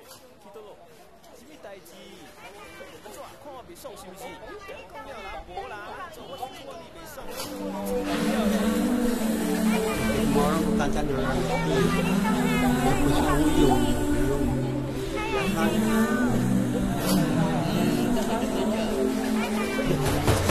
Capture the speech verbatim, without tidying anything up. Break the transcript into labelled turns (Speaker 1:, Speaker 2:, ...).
Speaker 1: 去倒落？什么代志？安怎？看我袂爽是毋是？讲了啦，无啦，做我看你袂爽。
Speaker 2: 我我刚才那个，不是我有有有，他。